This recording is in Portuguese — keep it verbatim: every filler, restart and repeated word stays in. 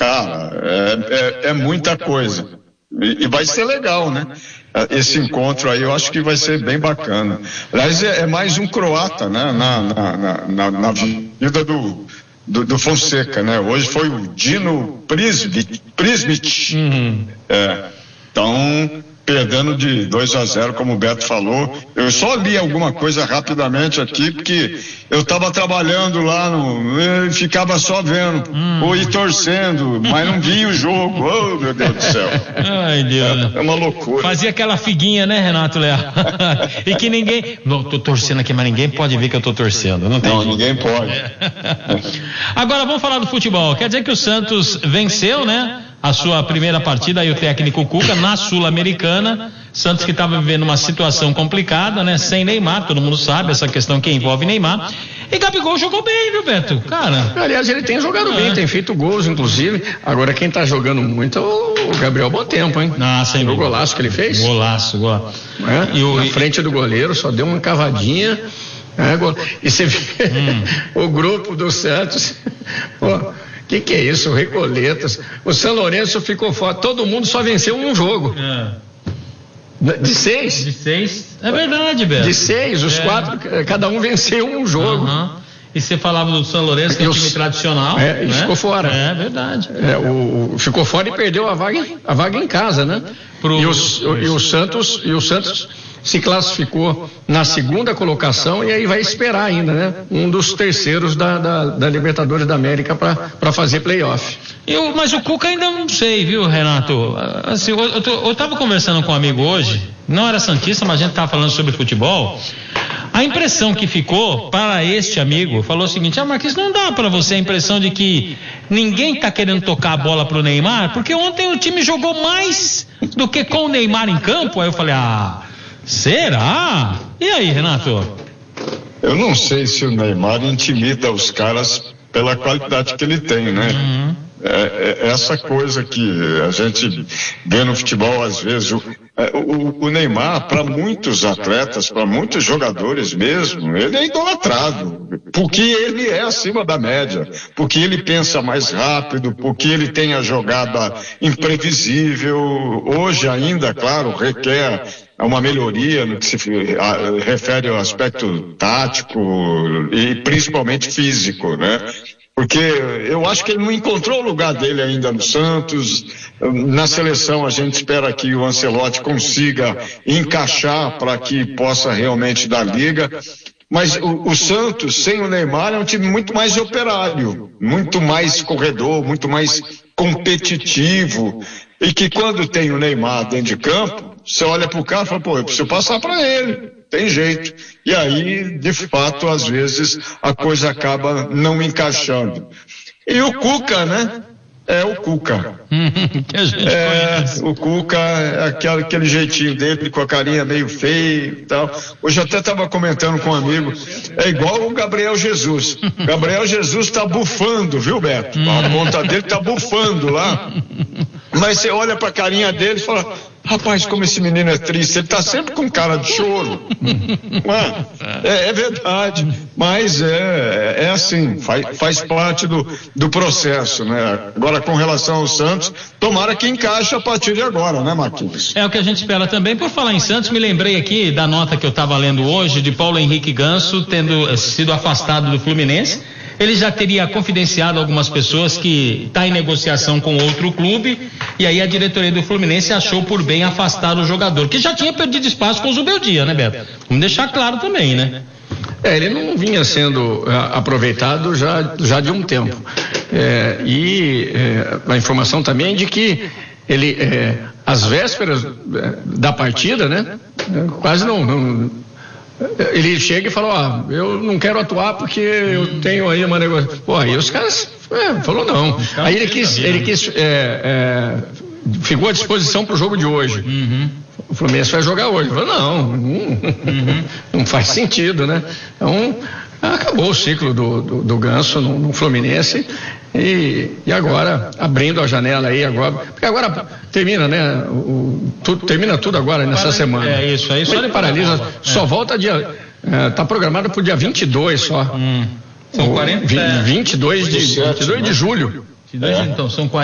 Cara, é, é, é muita coisa. E, e vai ser legal, né? Esse encontro aí eu acho que vai ser bem bacana. Aliás, é, é mais um croata, né? Na, na, na, na, na vida do, do, do Fonseca, né? Hoje foi o Dino Prismic. Prismic. Uhum. É, então, perdendo de dois a zero, como o Beto falou. Eu só li alguma coisa rapidamente aqui, porque eu estava trabalhando lá no, e ficava só vendo, hum. ou e torcendo, mas não via o jogo. Oh, meu Deus do céu. Ai, Deus. É, é uma loucura. Fazia aquela figuinha, né, Renato Leal? E que ninguém... Não, tô torcendo aqui, mas ninguém pode ver que eu tô torcendo. Não, tem não ninguém pode. Agora, vamos falar do futebol. Quer dizer que o Santos venceu, né? A sua primeira partida, aí o técnico Cuca, na Sul-Americana. Santos que estava vivendo uma situação complicada, né? Sem Neymar, todo mundo sabe, essa questão que envolve Neymar. E Gabigol jogou bem, viu, Beto? Cara. Aliás, ele tem jogado é. bem, tem feito gols, inclusive. Agora, quem tá jogando muito é o Gabriel Bom Tempo, hein? Ah, sem o golaço que ele fez? Golaço, golaço. É? E o, Na frente do goleiro, só deu uma cavadinha. É, e você vê hum. o grupo do Santos. Pô. O que, que é isso? Recoletas. O São Lourenço ficou fora. Todo mundo só venceu um jogo. É. De seis. De seis. É verdade, Beto. De seis, os é. quatro, cada um venceu um jogo. Uhum. E você falava do São Lourenço, que é um time tradicional. É, e né? ficou fora. É verdade. É, o, ficou fora e perdeu a vaga, a vaga em casa, né? Pro, e, os, e o Santos. E o Santos se classificou na segunda colocação e aí vai esperar ainda, né? Um dos terceiros da, da, da Libertadores da América para fazer playoff. Eu, mas o Cuca ainda não sei, viu, Renato? Assim, eu, eu, eu estava conversando com um amigo hoje, não era santista, mas a gente estava falando sobre futebol. A impressão que ficou para este amigo, falou o seguinte: ah, Marquinhos, não dá para você a impressão de que ninguém está querendo tocar a bola pro Neymar, porque ontem o time jogou mais do que com o Neymar em campo. Aí eu falei, ah... será? E aí, Renato? Eu não sei se o Neymar intimida os caras pela qualidade que ele tem, né? Uhum. É, é essa coisa que a gente vê no futebol às vezes. O, o, o Neymar, para muitos atletas, para muitos jogadores mesmo, ele é idolatrado, porque ele é acima da média, porque ele pensa mais rápido, porque ele tem a jogada imprevisível. Hoje ainda, claro, requer uma melhoria no que se refere ao aspecto tático e principalmente físico, né? Porque eu acho que ele não encontrou o lugar dele ainda no Santos. Na seleção a gente espera que o Ancelotti consiga encaixar para que possa realmente dar liga. Mas o, o Santos, sem o Neymar, é um time muito mais operário, muito mais corredor, muito mais competitivo. E que quando tem o Neymar dentro de campo, você olha pro cara e fala, pô, eu preciso passar para ele, tem jeito. E aí, de fato, às vezes, a coisa acaba não encaixando. E o Cuca, né? É o Cuca. É, o Cuca, aquele, aquele jeitinho dele, com a carinha meio feia e tal. Hoje eu até estava comentando com um amigo, é igual o Gabriel Jesus. Gabriel Jesus tá bufando, viu, Beto? A ponta dele tá bufando lá. Mas você olha pra carinha dele e fala, rapaz, como esse menino é triste, ele tá sempre com cara de choro. É, é verdade, mas é, é assim, faz, faz parte do, do processo, né? Agora, com relação ao Santos, tomara que encaixe a partir de agora, né, Marquinhos? É o que a gente espera também. Por falar em Santos, me lembrei aqui da nota que eu estava lendo hoje de Paulo Henrique Ganso tendo sido afastado do Fluminense. Ele já teria confidenciado algumas pessoas que está em negociação com outro clube, e aí a diretoria do Fluminense achou por bem afastar o jogador, que já tinha perdido espaço com o Zubeldia, né, Beto? Vamos deixar claro também, né? É, ele não vinha sendo é, aproveitado já, já de um tempo. É, e é, a informação também de que ele, é, às vésperas da partida, né, quase não... não ele chega e fala, ó, eu não quero atuar porque eu tenho aí uma negociação. Pô, aí os caras, é, falou não. Aí ele quis, ele quis, é, é, ficou à disposição pro jogo de hoje. Uhum. O Fluminense vai jogar hoje. Falou, não, não, uhum. não faz sentido, né? Então, acabou o ciclo do, do, do Ganso no, no Fluminense e, e agora, abrindo a janela aí agora, porque agora termina, né? O, tudo, termina tudo agora nessa Para, semana. É isso, aí só ele paralisa, só é. volta dia, é, tá programado pro dia vinte e dois só. Hum. São quarenta, vinte e dois de, vinte e dois de julho. vinte e dois, é. Então, são quarenta